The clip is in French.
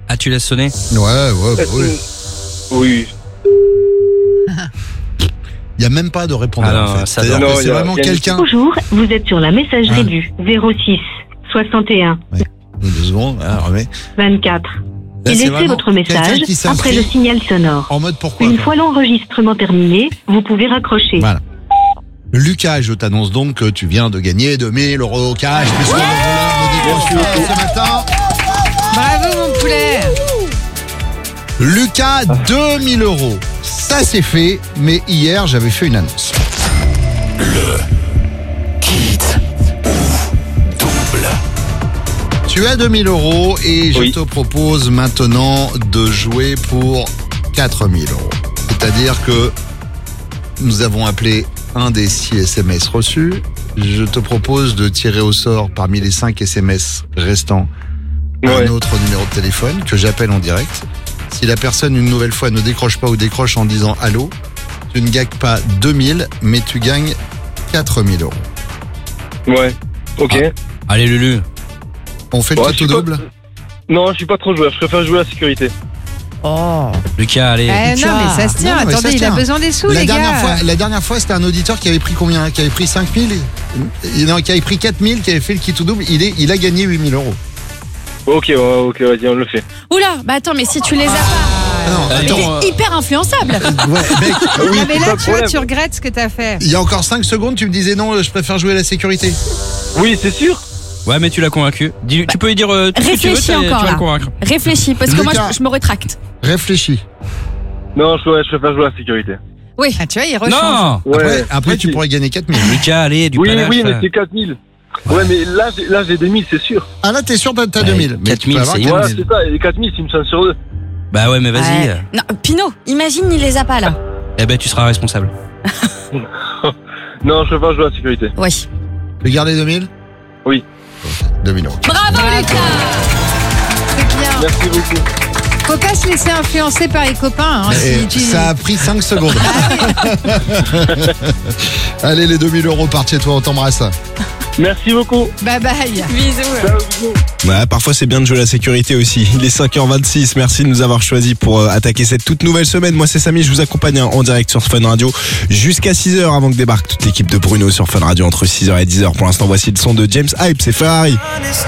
Ah, tu laisses sonner? Ouais, oui. Oui. Il n'y a même pas de répondeur Ah non, en fait. ça C'est-à-dire dort. que Non, c'est y a- vraiment y a- quelqu'un. Bonjour, vous êtes sur la messagerie du 06 61 2 secondes, remets. 24. Là, Et c'est laissez vraiment votre quelqu'un message qui s'inscrit après le signal sonore. En mode pourquoi Une quoi. fois l'enregistrement terminé, vous pouvez raccrocher. Voilà. Lucas, je t'annonce donc que tu viens de gagner 2000 € au cash. Puisque le voleur me dit bonjour ce matin. Bravo mon poulet. Lucas, 2000 €. Ça c'est fait, mais hier j'avais fait une annonce. Tu as 2000 € et je Oui. te propose maintenant de jouer pour 4000 €. C'est-à-dire que nous avons appelé un des 6 SMS reçus. Je te propose de tirer au sort parmi les 5 SMS restants un Ouais. autre numéro de téléphone que j'appelle en direct. Si la personne une nouvelle fois ne décroche pas ou décroche en disant allô, tu ne gagnes pas 2000, mais tu gagnes 4000 €. Ouais. Ok. Allez, Lulu. On fait le Ouais, tout je suis double. Non, je suis pas trop joueur. Je préfère jouer à la sécurité. Oh. Lucas, allez. Non mais ça se tient. Non, mais ça Attendez, se il a tient. besoin des sous La les gars. dernière fois, c'était un auditeur qui avait pris combien? Qui avait pris 5000? Non, qui avait pris 4000, qui avait fait le kit tout double. Il a gagné 8000 €. Ok, ok, vas-y, on le fait. Oula, bah attends, mais si tu les as pas, Ah non, Allez. attends. t'es hyper influençable. Ouais, mec, Oui, Ah, mais pas là de tu vois, problème. tu regrettes ce que t'as fait. il y a encore 5 secondes, tu me disais non, je préfère jouer à la sécurité. Oui, c'est sûr. Ouais, mais tu l'as convaincu. Tu peux lui dire tout ce que tu veux, Réfléchis tu encore, vas là. le convaincre. Réfléchis, parce que moi, Lucas. je me rétracte. Réfléchis. Non, je préfère jouer à la sécurité. Oui. Ah, tu vois, il rechange. Non Ouais. Après Oui, tu pourrais gagner 4000. Lucas, allez, du Oui, panache. oui, mais c'est 4000. Ouais, mais là, j'ai 2000, c'est sûr. Ah là, t'es sûr t'as Ouais, 2000. Mais tu peux 4000, avoir c'est 4000. Voilà, c'est ça. Et 4000, c'est une chance sur deux. Bah ouais, mais vas-y. Ouais. Non, Pinot, imagine, il les a pas là. Eh ben, tu seras responsable. Non, je préfère jouer à la sécurité. Oui. Tu veux garder 2000? Oui. 2000 €. Bravo, Lucas. C'est bien. Merci beaucoup. Faut pas se laisser influencer par les copains. Hein, Et si tu... ça a pris 5 secondes. Allez, les 2000 € partent chez toi, on t'embrasse. Merci beaucoup. Bye bye. Bisous. Ciao, bisous. Ouais, parfois c'est bien de jouer à la sécurité aussi. Il est 5h26, merci de nous avoir choisis pour attaquer cette toute nouvelle semaine. Moi c'est Samy, je vous accompagne en direct sur Fun Radio jusqu'à 6h avant que débarque toute l'équipe de Bruno sur Fun Radio entre 6h et 10h. Pour l'instant voici le son de James Hype, c'est Ferrari.